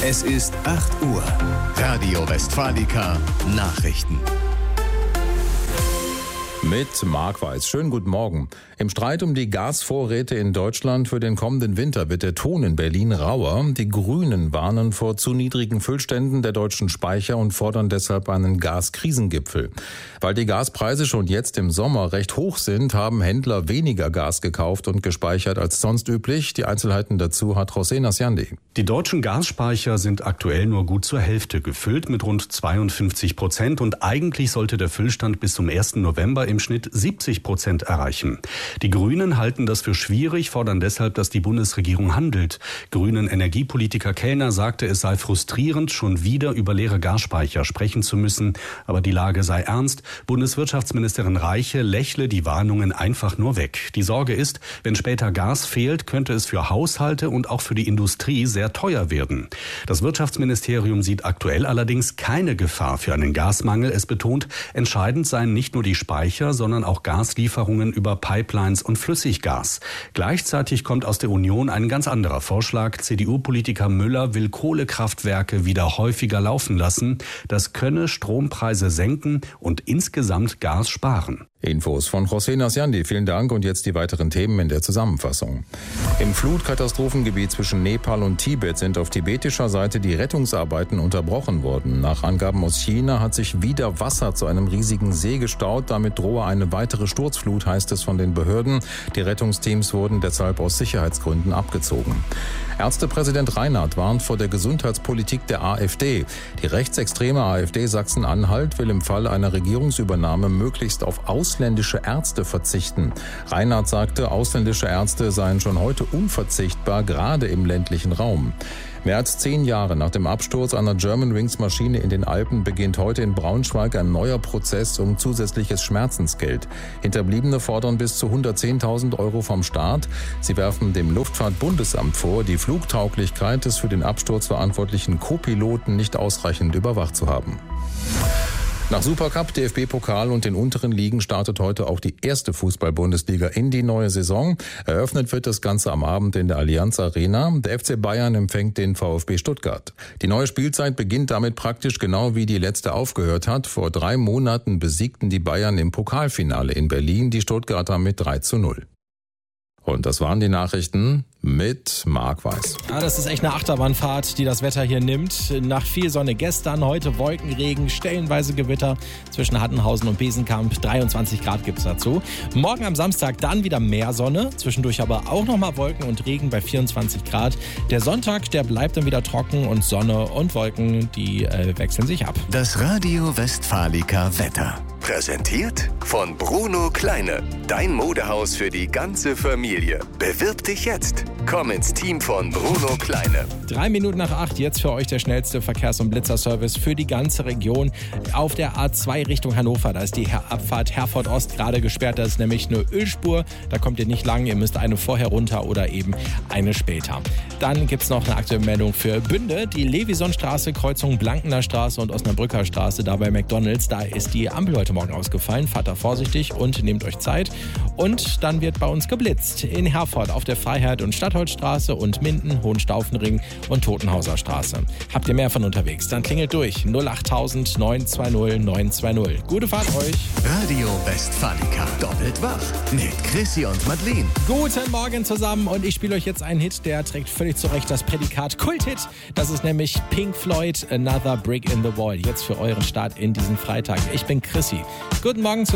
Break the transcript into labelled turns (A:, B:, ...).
A: Es ist 8 Uhr. Radio Westfalica Nachrichten.
B: Mit Marc Weiß. Schönen guten Morgen. Im Streit um die Gasvorräte in Deutschland für den kommenden Winter wird der Ton in Berlin rauer. Die Grünen warnen vor zu niedrigen Füllständen der deutschen Speicher und fordern deshalb einen Gaskrisengipfel. Weil die Gaspreise schon jetzt im Sommer recht hoch sind, haben Händler weniger Gas gekauft und gespeichert als sonst üblich. Die Einzelheiten dazu hat Hossein Asyandi.
C: Die deutschen Gasspeicher sind aktuell nur gut zur Hälfte gefüllt mit rund 52%, und eigentlich sollte der Füllstand bis zum 1. November im Schnitt 70% erreichen. Die Grünen halten das für schwierig, fordern deshalb, dass die Bundesregierung handelt. Grünen Energiepolitiker Kellner sagte, es sei frustrierend, schon wieder über leere Gasspeicher sprechen zu müssen, aber die Lage sei ernst. Bundeswirtschaftsministerin Reiche lächle die Warnungen einfach nur weg. Die Sorge ist, wenn später Gas fehlt, könnte es für Haushalte und auch für die Industrie sehr teuer werden. Das Wirtschaftsministerium sieht aktuell allerdings keine Gefahr für einen Gasmangel. Es betont, entscheidend seien nicht nur die Speicher, sondern auch Gaslieferungen über Pipelines und Flüssiggas. Gleichzeitig kommt aus der Union ein ganz anderer Vorschlag. CDU-Politiker Müller will Kohlekraftwerke wieder häufiger laufen lassen. Das könne Strompreise senken und insgesamt Gas sparen.
B: Infos von Hossein Asyandi. Vielen Dank, und jetzt die weiteren Themen in der Zusammenfassung. Im Flutkatastrophengebiet zwischen Nepal und Tibet sind auf tibetischer Seite die Rettungsarbeiten unterbrochen worden. Nach Angaben aus China hat sich wieder Wasser zu einem riesigen See gestaut. Damit drohe eine weitere Sturzflut, heißt es von den Behörden. Die Rettungsteams wurden deshalb aus Sicherheitsgründen abgezogen. Ärztepräsident Reinhardt warnt vor der Gesundheitspolitik der AfD. Die rechtsextreme AfD Sachsen-Anhalt will im Fall einer Regierungsübernahme möglichst auf ausländische Ärzte verzichten. Reinhardt sagte, ausländische Ärzte seien schon heute unverzichtbar, gerade im ländlichen Raum. Mehr als 10 Jahre nach dem Absturz einer Germanwings-Maschine in den Alpen beginnt heute in Braunschweig ein neuer Prozess um zusätzliches Schmerzensgeld. Hinterbliebene fordern bis zu 110.000 Euro vom Staat. Sie werfen dem Luftfahrtbundesamt vor, die Flugtauglichkeit des für den Absturz verantwortlichen Co-Piloten nicht ausreichend überwacht zu haben. Nach Supercup, DFB-Pokal und den unteren Ligen startet heute auch die erste Fußball-Bundesliga in die neue Saison. Eröffnet wird das Ganze am Abend in der Allianz Arena. Der FC Bayern empfängt den VfB Stuttgart. Die neue Spielzeit beginnt damit praktisch genau wie die letzte aufgehört hat. Vor 3 Monaten besiegten die Bayern im Pokalfinale in Berlin die Stuttgarter mit 3:0. Und das waren die Nachrichten mit Marc Weiß.
D: Ja, das ist echt eine Achterbahnfahrt, die das Wetter hier nimmt. Nach viel Sonne gestern, heute Wolkenregen, stellenweise Gewitter zwischen Hattenhausen und Besenkamp. 23 Grad gibt's dazu. Morgen am Samstag dann wieder mehr Sonne, zwischendurch aber auch nochmal Wolken und Regen bei 24 Grad. Der Sonntag, der bleibt dann wieder trocken, und Sonne und Wolken, die wechseln sich ab.
A: Das Radio Westfalica Wetter. Präsentiert von Bruno Kleine. Dein Modehaus für die ganze Familie. Bewirb dich jetzt. Komm ins Team von Bruno Kleine.
D: 3 Minuten nach 8, jetzt für euch der schnellste Verkehrs- und Blitzerservice für die ganze Region. Auf der A2 Richtung Hannover, da ist die Abfahrt Herford Ost gerade gesperrt. Das ist nämlich eine Ölspur. Da kommt ihr nicht lang. Ihr müsst eine vorher runter oder eben eine später. Dann gibt es noch eine aktuelle Meldung für Bünde. Die Levisonstraße, Kreuzung Blankener Straße und Osnabrücker Straße, da bei McDonald's. Da ist die Ampel heute Morgen ausgefallen. Fahrt da vorsichtig und nehmt euch Zeit. Und dann wird bei uns geblitzt. In Herford auf der Freiheit- und Stadtholzstraße und Minden, Hohenstaufenring und Totenhauser Straße. Habt ihr mehr von unterwegs? Dann klingelt durch 08000 920 920. Gute Fahrt euch.
A: Radio Westfalica. Doppelt wach. Mit Chrissy und Madeleine.
D: Guten Morgen zusammen, und ich spiele euch jetzt einen Hit, der trägt völlig zu Recht das Prädikat Kulthit. Das ist nämlich Pink Floyd, Another Brick in the Wall. Jetzt für euren Start in diesen Freitag. Ich bin Chrissy. Guten Morgen.